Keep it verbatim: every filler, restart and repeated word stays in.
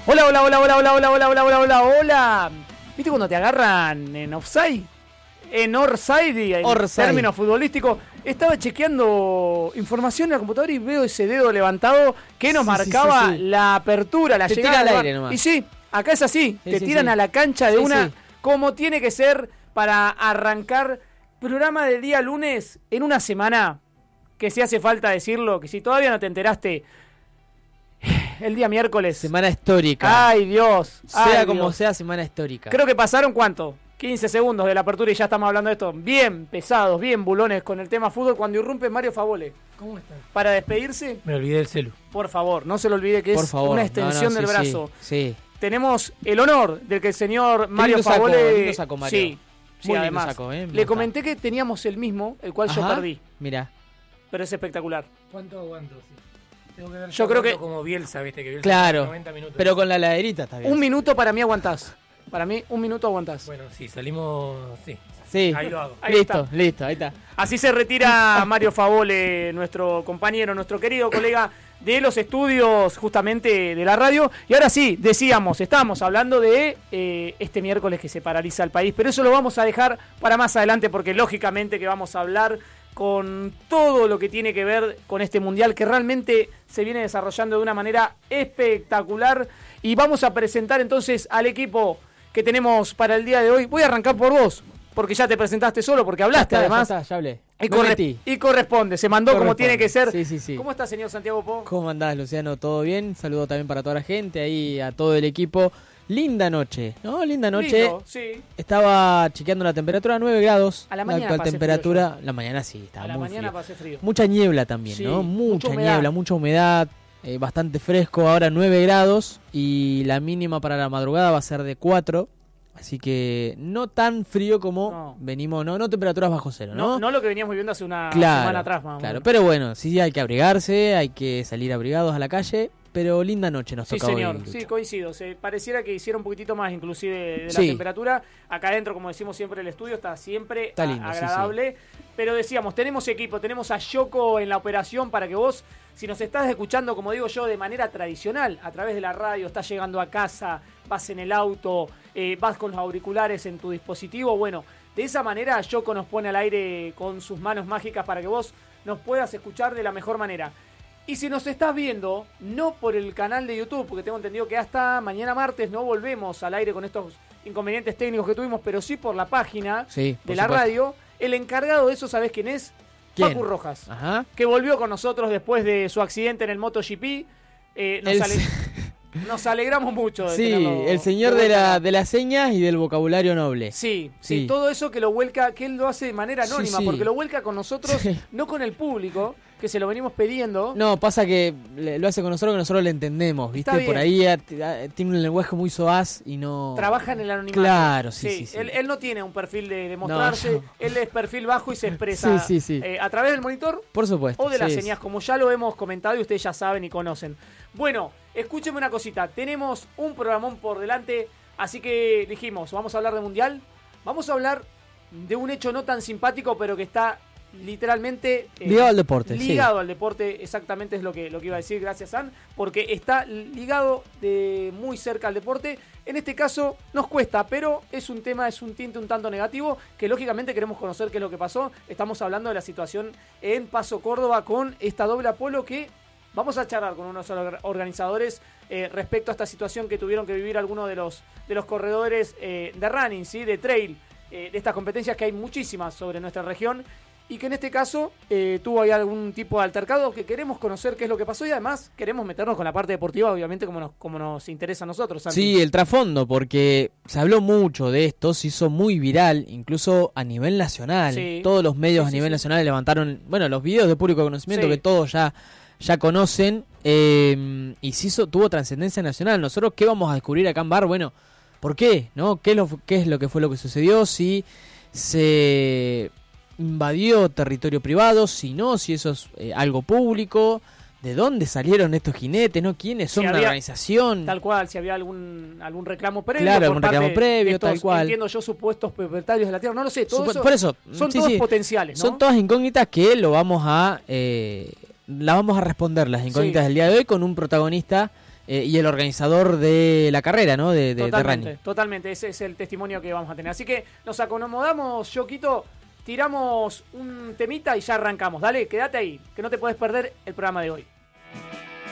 Hola, hola, hola, hola, hola, hola, hola, hola, hola, hola, hola. ¿Viste cuando te agarran en offside? En orside, en Orside. términos futbolísticos. Estaba chequeando información en la computadora y veo ese dedo levantado que nos Sí, sí, marcaba sí, sí. la apertura, la Te llegada. tira al del aire bar. nomás. Y sí, acá es así. Sí, te sí, tiran sí. a la cancha de Sí, una sí. como tiene que ser para arrancar programa del día lunes en una semana que si hace falta decirlo, que si todavía no te enteraste, el día miércoles. Semana histórica. Ay, Dios. Sea Ay, como Dios. sea, semana histórica. Creo que pasaron, ¿cuánto? quince segundos de la apertura y ya estamos hablando de esto. Bien pesados, bien bulones con el tema fútbol cuando irrumpe Mario Favole. ¿Cómo estás? Para despedirse, Me olvidé del celu. por favor, no se lo olvide que Por es favor. una No, extensión no, del sí, brazo. Sí, sí. Tenemos el honor de que el señor Mario lindo saco, Favole... lindo saco, Mario. Sí, sí, Muy lindo además. saco, eh, me Le gusta. comenté que teníamos el mismo, el cual yo Ajá. perdí, Mira. pero es espectacular. ¿Cuánto aguanto? Sí. Tengo que ver Yo creo que- como Bielsa, viste que Bielsa Claro. noventa minutos. Pero con la laderita está bien. Un minuto para mí aguantás. Para mí, un minuto aguantás. Bueno, sí, salimos... Sí, Sí. ahí lo hago. Ahí listo, está. listo, ahí está. Así se retira Mario Favole, nuestro compañero, nuestro querido colega de los estudios justamente de la radio. Y ahora sí, decíamos, estábamos hablando de eh, este miércoles que se paraliza el país, pero eso lo vamos a dejar para más adelante porque lógicamente que vamos a hablar con todo lo que tiene que ver con este mundial que realmente se viene desarrollando de una manera espectacular. Y vamos a presentar entonces al equipo que tenemos para el día de hoy. Voy a arrancar por vos, porque ya te presentaste solo, porque hablaste Ya está, además. Ya, está, ya hablé. Y, Me corre- metí. y corresponde, se mandó como Corresponde. tiene que ser. Sí, sí, sí. ¿Cómo está, señor Santiago Po? ¿Cómo andás, Luciano? ¿Todo bien? Saludo también para toda la gente, ahí a todo el equipo. Linda noche, ¿no? Linda noche. Lindo, sí. Estaba chequeando la temperatura, nueve grados. A la mañana actual pasé temperatura. frío La mañana sí, estaba A la muy mañana frío. pasé frío. Mucha niebla también, Sí, ¿no? mucha Mucha humedad. niebla, mucha humedad. eh, bastante fresco. Ahora nueve grados. Y la mínima para la madrugada va a ser de cuatro. Así que no tan frío como No. venimos. No, no temperaturas bajo cero, ¿no? No, no lo que veníamos viviendo hace una claro, semana atrás, más o claro. menos. Pero bueno, sí hay que abrigarse, hay que salir abrigados a la calle. Pero linda noche nos Sí, toca señor, hoy, Lucho. sí, coincido. Se pareciera que hiciera un poquitito más, inclusive, de la Sí. temperatura. Acá adentro, como decimos siempre, el estudio está siempre Está a- lindo, sí, agradable. Pero decíamos, tenemos equipo, tenemos a Yoko en la operación para que vos, si nos estás escuchando, como digo yo, de manera tradicional, a través de la radio, estás llegando a casa, vas en el auto, eh, vas con los auriculares en tu dispositivo, bueno, de esa manera Yoko nos pone al aire con sus manos mágicas para que vos nos puedas escuchar de la mejor manera. Y si nos estás viendo, no por el canal de YouTube, porque tengo entendido que hasta mañana martes no volvemos al aire con estos inconvenientes técnicos que tuvimos, pero sí por la página Sí, por de la supuesto. radio, el encargado de eso, ¿sabés quién es? ¿Quién? Facu Rojas, Ajá. que volvió con nosotros después de su accidente en el MotoGP. Eh, nos, El- ale- nos alegramos mucho de Sí, tenerlo el señor de de, vuelta la, acá. de las señas y del vocabulario noble. Sí, sí, Sí. todo eso que lo vuelca, que él lo hace de manera Sí, anónima, sí. porque lo vuelca con nosotros, Sí. no con el público, que se lo venimos pidiendo. No, pasa que le- lo hace con nosotros que nosotros le entendemos, ¿viste? Está bien. Por ahí a- a- tiene un lenguaje muy soaz y no... Trabaja en el anonimato. Claro, sí, sí, sí. Él, él no tiene un perfil de, de mostrarse, No, yo- él es perfil bajo y se expresa Sí, sí, sí. eh, a través del monitor Por supuesto. o de las sí, señas, como ya lo hemos comentado y ustedes ya saben y conocen. Bueno, escúcheme una cosita, tenemos un programón por delante, así que dijimos, vamos a hablar de Mundial, vamos a hablar de un hecho no tan simpático, pero que está literalmente... eh, Ligado al deporte, sí. Ligado al deporte, exactamente es lo que, lo que iba a decir, gracias San, porque está ligado de muy cerca al deporte. En este caso nos cuesta, pero es un tema, es un tinte un tanto negativo, que lógicamente queremos conocer qué es lo que pasó. Estamos hablando de la situación en Paso Córdoba con esta doble Apolo que vamos a charlar con unos orga- organizadores eh, respecto a esta situación que tuvieron que vivir algunos de los, de los corredores eh, de running, ¿sí? De trail, eh, de estas competencias que hay muchísimas sobre nuestra región. Y que en este caso eh, tuvo ahí algún tipo de altercado que queremos conocer qué es lo que pasó y además queremos meternos con la parte deportiva, obviamente, como nos, como nos interesa a nosotros, Santi. Sí, el trasfondo, porque se habló mucho de esto, se hizo muy viral, incluso a nivel nacional. Sí. Todos los medios Sí, a sí, nivel sí. nacional levantaron, bueno, los videos de público conocimiento Sí. que todos ya, ya conocen, eh, y se hizo, tuvo trascendencia nacional. Nosotros, ¿qué vamos a descubrir acá en Bar? Bueno, ¿por qué? ¿No? ¿Qué es lo, qué es lo que fue lo que sucedió? Si se invadió territorio privado, si no, si eso es eh, algo público, de dónde salieron estos jinetes, ¿no? ¿Quiénes son? Si ¿Una había- organización? Tal cual, si había algún algún reclamo previo. Claro, por algún parte reclamo de previo, estos, tal cual. Entiendo yo, supuestos propietarios de la tierra. No lo sé, todo Supo- eso por eso, son sí, todos sí. potenciales, ¿no? Son todas incógnitas que lo vamos a... Eh, la vamos a responder, las incógnitas Sí. del día de hoy, con un protagonista eh, y el organizador de la carrera, ¿no? De, de, totalmente, de running. totalmente, ese es el testimonio que vamos a tener. Así que nos acomodamos, Yoquito, tiramos un temita y ya arrancamos. Dale, quédate ahí, que no te puedes perder el programa de hoy.